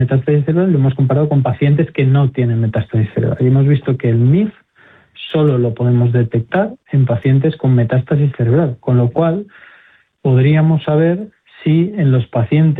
metástasis cerebral lo hemos comparado con pacientes que no tienen metástasis cerebral. Y hemos visto que el MIF solo lo podemos detectar en pacientes con metástasis cerebral, con lo cual podríamos saber si en los pacientes